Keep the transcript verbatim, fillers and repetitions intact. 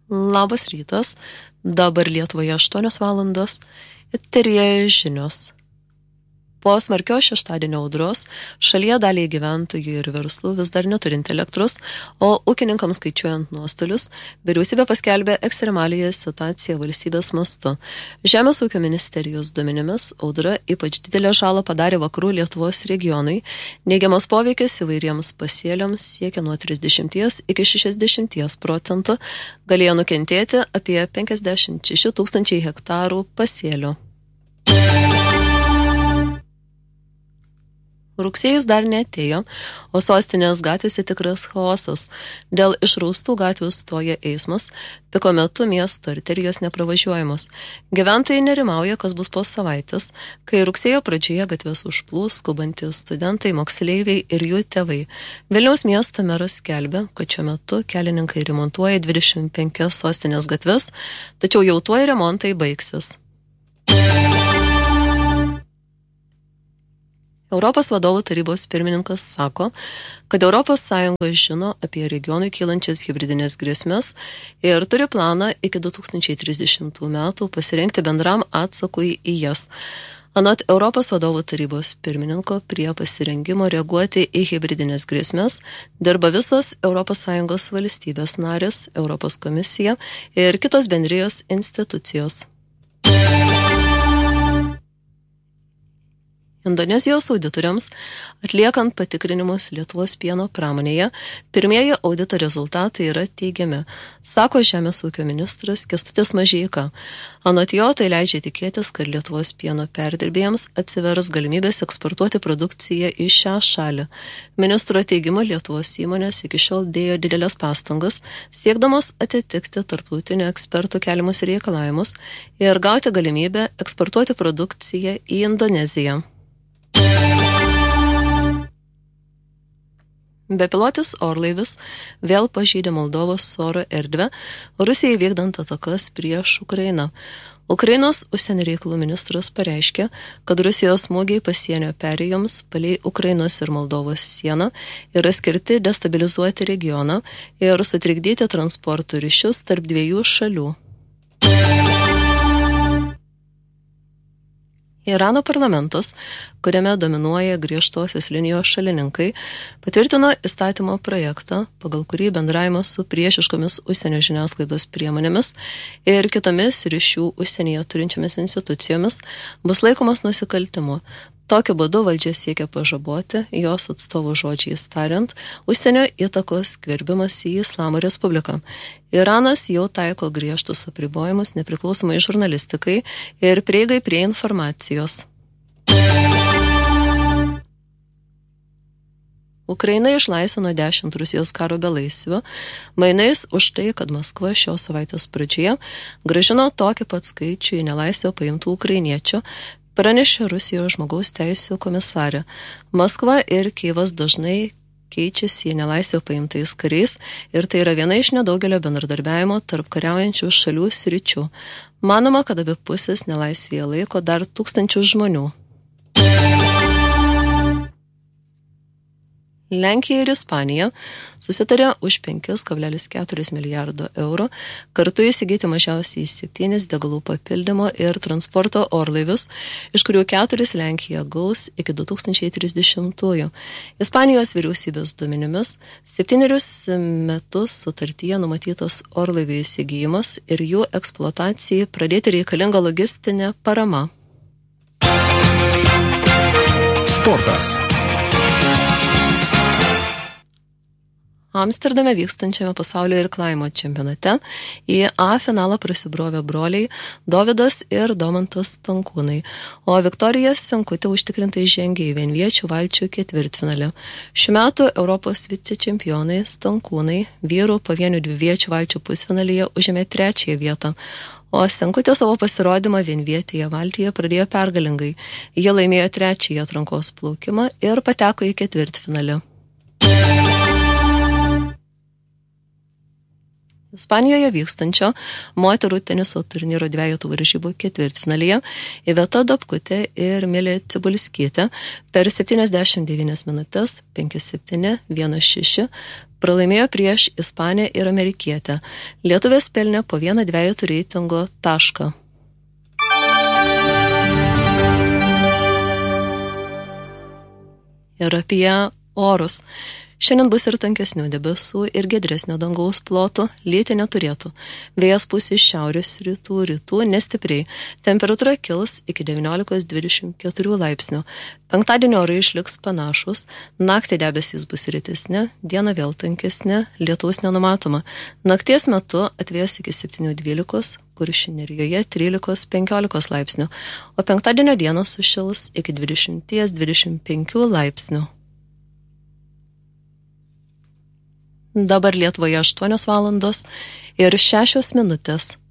Labas rytas, dabar Lietuvoje aštuonios valandos, eteryje žinios. Po smarkios šeštadienio audros šalyje daliai gyventojų ir verslų vis dar neturint elektros, o ūkininkams skaičiuojant nuostolius, vyriausybė paskelbė ekstremaliąją situaciją valstybės mastu. Žemės ūkio ministerijos duomenimis audra ypač didelę žalą padarė vakarų Lietuvos regionai. Neigiamas poveikis įvairiems pasėliams siekia nuo trisdešimties iki šešiasdešimties procentų, galėjo nukentėti apie penkiasdešimt šeši tūkstančiai hektarų pasėlių. Rugsėjis dar neatėjo, o sostinės gatvėse tikras chaosas. Dėl išraustų gatvių stoja eismas, piko metu miesto arterijos nepravažiuojamos. Gyventojai nerimauja, kas bus po savaitės, kai rugsėjo pradžioje gatvės užplūs skubantys studentai, moksleiviai ir jų tėvai. Vilniaus miesto meras skelbia, kad šiuo metu kelininkai remontuoja dvidešimt penkias sostinės gatves, tačiau jau tuoj remontai baigsis. Europos vadovų tarybos pirmininkas sako, kad Europos Sąjunga žino apie regionui kylančias hibridinės grėsmes ir turi planą iki du tūkstančiai trisdešimtų metų pasirengti bendram atsakui į jas. Anot Europos vadovų tarybos pirmininko, prie pasirengimo reaguoti į hibridinės grėsmes dirba visos Europos Sąjungos valstybės narės, Europos komisija ir kitos bendrijos institucijos. Indonezijos auditoriams, atliekant patikrinimus Lietuvos pieno pramonėje, pirmieji audito rezultatai yra teigiami, sako Žemės ūkio ministras Kęstutis Mažeika. Anot jo, tai leidžia tikėtis, kad Lietuvos pieno perdirbėjams atsivers galimybės eksportuoti produkciją į šią šalį. Ministro teigimu, Lietuvos įmonės iki šiol dėjo didelės pastangas, siekdamos atitikti tarptautinių ekspertų keliamus reikalavimus ir gauti galimybę eksportuoti produkciją į Indoneziją. Bepilotis orlaivis vėl pažeidė Moldovos oro erdvę, Rusijai vykdant atakas prieš Ukrainą. Ukrainos užsienio reikalų ministras pareiškė, kad Rusijos smūgiai pasienio perėjoms palei Ukrainos ir Moldovos sieną yra skirti destabilizuoti regioną ir sutrikdyti transporto ryšius tarp dviejų šalių. Irano parlamentas, kuriame dominuoja griežtosios linijos šalininkai, patvirtino įstatymo projektą, pagal kurį bendravimas su priešiškomis užsienio žiniasklaidos priemonėmis ir kitomis ryšių užsienyje turinčiomis institucijomis bus laikomas nusikaltimu. Tokiu būdu valdžia siekia pažaboti, jos atstovų žodžiais tariant, užsienio įtakos skverbimas į Islamo Respubliką. Iranas jau taiko griežtus apribojimus nepriklausomai žurnalistikai ir prieigai prie informacijos. Ukraina išlaisvino dešimt Rusijos karo belaisvių, mainais už tai, kad Maskva šios savaitės pradžioje grąžino tokį pat skaičių į nelaisvę paimtų ukrainiečių, pranešė Rusijos žmogaus teisių komisarė. Maskva ir Kijevas dažnai keičiasi į nelaisvę paimtais kariais ir tai yra viena iš nedaugelio bendradarbiavimo tarp kariaujančių šalių sričių. Manoma, kad abi pusės nelaisvėje laiko dar tūkstančius žmonių. Lenkija ir Ispanija susitarė už penkis kablelis keturi milijardo eurų kartu įsigyti mažiausiai septynis degalų papildymo ir transporto orlaivius, iš kurių keturis Lenkija gaus iki du tūkstančiai trisdešimtųjų. Ispanijos vyriausybės duomenimis septynerius metus sutartyje numatytas orlaivių įsigijimas ir jų eksploatacijai pradėti reikalinga logistinė parama. Sportas. Amsterdame vykstančiame pasaulio irklavimo čempionate į A finalą prasibrovė broliai Dovydas ir Domantas Stankūnai, o Viktorija Senkutė užtikrintai žengė į vienviečių valčių ketvirtfinalį. Šių metų Europos vicečempionai Stankūnai vyrų pavienių dviviečių valčių pusfinalyje užėmė trečiąją vietą, o Senkutė savo pasirodymą vienvietėje valtyje pradėjo pergalingai. Jie laimėjo trečiąjį atrankos plaukimą ir pateko į ketvirtfinalį. Ispanijoje vykstančio moterų teniso turnyro dvejetų varžybų ketvirtfinalyje Iveta Dapkutė ir Milė Cibulskytė per septyniasdešimt devynias minutės penki septyni vienas šeši pralaimėjo prieš Ispanę ir Amerikietę. Lietuvės pelnė po vieną dvejetų reitingo tašką. Ir apie orus. Šiandien bus ir tankesnių debesų ir giedresnio dangaus plotų, lieti neturėtų. Vėjas pūs iš šiaurės rytų, rytų nestipriai. Temperatūra kils iki devyniolikos dvidešimt keturių laipsnių. Penktadienio orai išliks panašus, naktį debesys bus rytesni, diena vėl tankesnė, lietaus nenumatoma. Nakties metu atvės iki septynių dvylikos, Kuršių Nerijoje trylikos penkiolikos laipsnių, o penktadienio dieną sušils iki dvidešimt dvidešimt penkių laipsnių. Dabar Lietuvoje aštuonios valandos ir šešios minutės.